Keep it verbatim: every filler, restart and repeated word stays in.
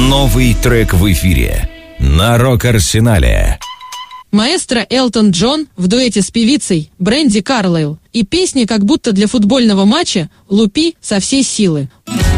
Новый трек в эфире на Рок-Арсенале. Маэстро Элтон Джон в дуэте с певицей Брэнди Карлайл и песни как будто для футбольного матча «Лупи со всей силы».